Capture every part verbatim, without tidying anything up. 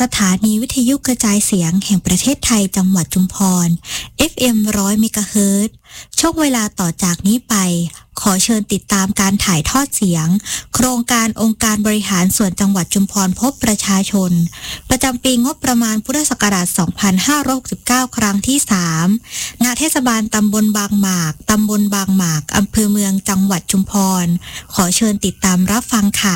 สถานีวิทยุกระจายเสียงแห่งประเทศไทยจังหวัดชุมพร เอฟ เอ็ม หนึ่งร้อยเมกะเฮิรตซ์ช่วงเวลาต่อจากนี้ไปขอเชิญติดตามการถ่ายทอดเสียงโครงการองค์การบริหารส่วนจังหวัดชุมพรพบประชาชนประจำปีงบประมาณพุทธศักราช สองพันห้าร้อยหกสิบเก้า ครั้งที่ สาม ณ เทศบาลตำบลบางหมากตำบลบางหมากอำเภอเมืองจังหวัดชุมพรขอเชิญติดตามรับฟังค่ะ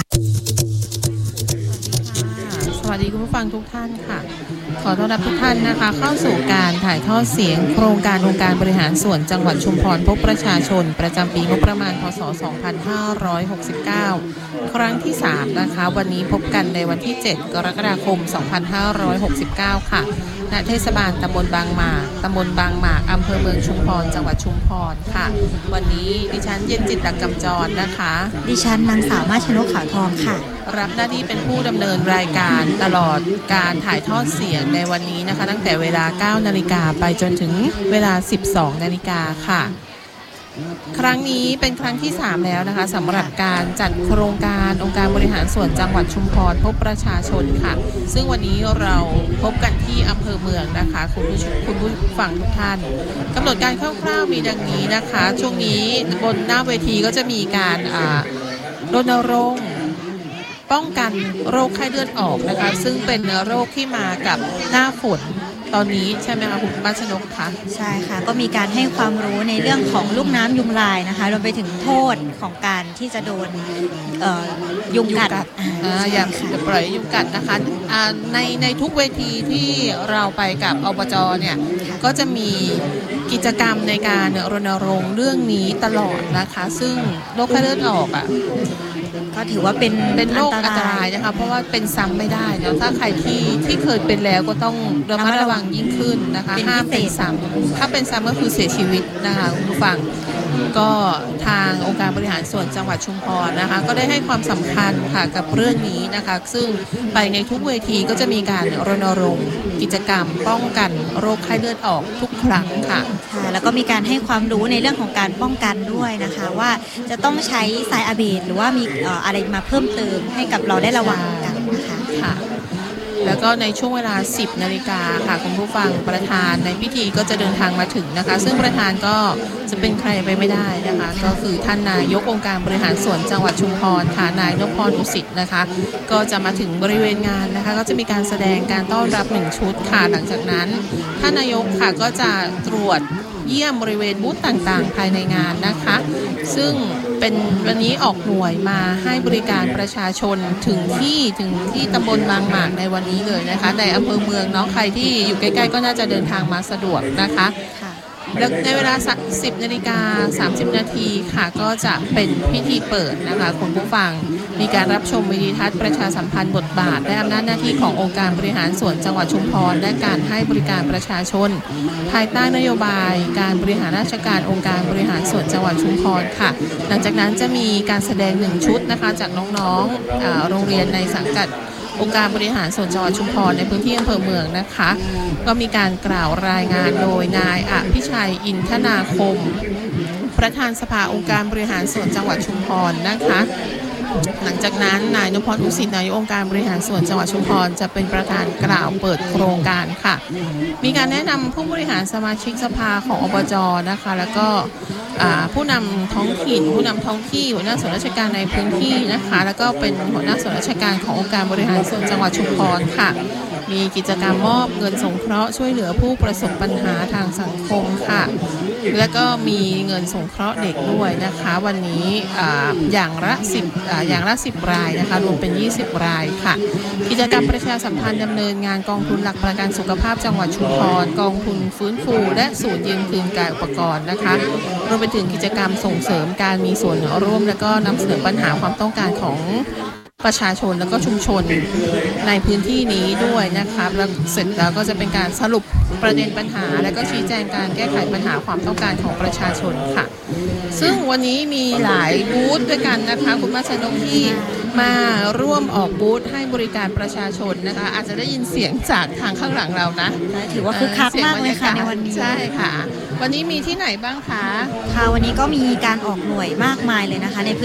สวัสดีคุณผู้ฟังทุกท่านค่ะขอต้อนรับทุกท่านนะคะเข้าสู่การถ่ายทอดเสียงโครงการองค์การบริหารส่วนจังหวัดชุมพรพบประชาชนประจำปีงบประมาณพ.ศ. สองพันห้าร้อยหกสิบเก้า ครั้งที่ สาม นะคะวันนี้พบกันในวันที่ เจ็ด กรกฎาคม สองพันห้าร้อยหกสิบเก้า ค่ะณเทศบาลตำบลบางหมากตำบลบางหมากอำเภอเมืองชุมพรจังหวัดชุมพรค่ะวันนี้ดิฉันเย็นจิตดักกำจรนะคะดิฉันนางสาวมาชนกขาวทองค่ะรับหน้าที่เป็นผู้ดำเนินรายการตลอดการถ่ายทอดเสียงในวันนี้นะคะตั้งแต่เวลา เก้า นาฬิกาไปจนถึงเวลา สิบสอง นาฬิกาค่ะครั้งนี้เป็นครั้งที่ สาม แล้วนะคะสำหรับการจัดโครงการองค์การบริหารส่วนจังหวัดชุมพรพบประชาชนค่ะซึ่งวันนี้เราพบกันที่อำเภอเมืองนะคะคุณผู้ชมคุณผู้ฟังทุกท่านกำหนดการคร่าวๆมีดังนี้นะคะช่วงนี้บนหน้าเวทีก็จะมีการรณรงค์ป้องกันโรคไข้เลือดออกนะคะซึ่งเป็นโรคที่มากับหน้าฝนตอนนี้ใช่ไหมคะคุณป้าชนกคะใช่ค่ะก็มีการให้ความรู้ในเรื่องของลูกน้ำยุงลายนะคะรวมไปถึงโทษของการที่จะโดนยุงกัดอย่าปล่อยยุงกัดนะคะในในทุกเวทีที่เราไปกับอบจ.เนี่ยก็จะมีกิจกรรมในการรณรงค์เรื่องนี้ตลอดนะคะซึ่งโรคไข้เลือดออกอ่ะก็ถือว่าเป็นเป็นโรคอันตรายนะคะเพราะว่าเป็นซ้ำไม่ได้เนาะถ้าใครที่ที่เคยเป็นแล้วก็ต้องระมัดระวังยิ่งขึ้นนะคะห้ามเป็นซ้ำถ้าเป็นซ้ำก็คือเสียชีวิตนะคะคุณผู้ฟังก็ทางองค์การบริหารส่วนจังหวัดชุมพรนะคะก็ได้ให้ความสำคัญค่ะกับเรื่องนี้นะคะซึ่งไปในทุกเวทีก็จะมีการรณรงค์กิจกรรมป้องกันโรคไข้เลือดออกทุกครั้งค่ะแล้วก็มีการให้ความรู้ในเรื่องของการป้องกันด้วยนะคะว่าจะต้องใช้สายอะเบดหรือว่ามีอะไรมาเพิ่มเติมให้กับเราได้ระวังกันนะคะค่ะแล้วก็ในช่วงเวลา สิบ นาฬิกาค่ะคุณผู้ฟังประธานในพิธีก็จะเดินทางมาถึงนะคะซึ่งประธานก็จะเป็นใครไปไม่ได้นะคะก็คือท่านนายกองค์การบริหารส่วนจังหวัดชุมพรค่ะนายนพพรอุสิตนะคะก็จะมาถึงบริเวณงานนะคะก็จะมีการแสดงการต้อนรับหนึ่งชุดค่ะหลังจากนั้นท่านนายกค่ะก็จะตรวจเยี่ยมบริเวณบูธต่างๆภายในงานนะคะซึ่งเป็นวันนี้ออกหน่วยมาให้บริการประชาชนถึงที่ถึงที่ตำบลบางหมากในวันนี้เลยนะคะในอำเภอเมืองเนาะใครที่อยู่ใกล้ๆก็น่าจะเดินทางมาสะดวกนะคะแล้วในเวลา สิบ นาฬิกา สามสิบ นาทีค่ะก็จะเป็นพิธีเปิดนะคะคุณผู้ฟังมีการรับชมวิดีทัศน์ประชาสัมพันธ์บทบาทและอำนาจหน้าที่ขององค์การบริหารส่วนจังหวัดชุมพรและการให้บริการประชาชนภายใต้นโยบายการบริหารราชการองค์การบริหารส่วนจังหวัดชุมพรค่ะหลังจากนั้นจะมีการแสดงหนึ่งชุดนะคะจากน้องๆโรงเรียนในสังกัดองค์การบริหารส่วนจังหวัดชุมพรในพื้นที่อำเภอเมืองนะคะก็มีการกล่าวรายงานโดยนายอภิชัยอินทนาคมประธานสภาองค์การบริหารส่วนจังหวัดชุมพรนะคะหลังจากนั้นนายนพพรอุสิตนายกองค์การบริหารส่วนจังหวัดชุมพรจะเป็นประธานกล่าวเปิดโครงการค่ะมีการแนะนำผู้บริหารสมาชิกสภาของอบจ.นะคะแล้วก็ผู้นำท้องถิ่นผู้นำท้องที่หัวหน้าส่วนราชการในพื้นที่นะคะแล้วก็เป็นหัวหน้าส่วนราชการขององค์การบริหารส่วนจังหวัดชุมพรค่ะมีกิจกรรมมอบเงินสงเคราะห์ช่วยเหลือผู้ประสบปัญหาทางสังคมค่ะแล้วก็มีเงินสงเคราะห์เด็กด้วยนะคะวันนี้อย่างละสิบอย่างละสิบรายนะคะรวมเป็นยี่สิบรายค่ะกิจกรรมประชาสัมพันธ์ดำเนินงานกองทุนหลักประกันสุขภาพจังหวัดชุมพรกองทุนฟื้นฟูและศูนย์ยืมคืนกายอุปกรณ์นะคะรวมไปถึงกิจกรรมส่งเสริมการมีส่วนร่วมและก็นำเสนอปัญหาความต้องการของประชาชนและก็ชุมชนในพื้นที่นี้ด้วยนะคะแล้วเสร็จแล้วก็จะเป็นการสรุปประเด็นปัญหาและก็ชี้แจงการแก้ไขปัญหาความต้องการของประชาชนค่ะซึ่งวันนี้มีหลายบูธด้วยกันนะคะคุณมาชนกที่มาร่วมออกบูธให้บริการประชาชนนะคะอาจจะได้ยินเสียงจากทางข้างหลังเรานะถือว่าคึกคักมากเลยค่ะในวันนี้ใช่ค่ะวันนี้มีที่ไหนบ้างคะค่ะวันนี้ก็มีการออกหน่วยมากมายเลยนะคะใน